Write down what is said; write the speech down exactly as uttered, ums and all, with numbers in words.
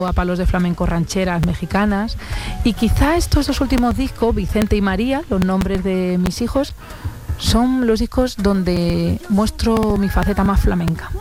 a palos de flamenco rancheras mexicanas, y quizá estos dos últimos discos, Vicente y María, los nombres de mis hijos, son los discos donde muestro mi faceta más flamenca.